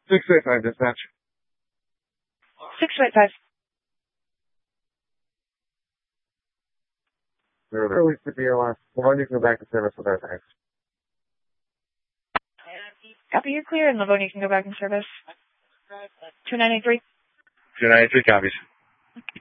685 dispatch. 685. Release the BLS. Livonia can go back to service with our thanks. Copy, you're clear, and Livonia can go back in service. 2983. 2983 copies.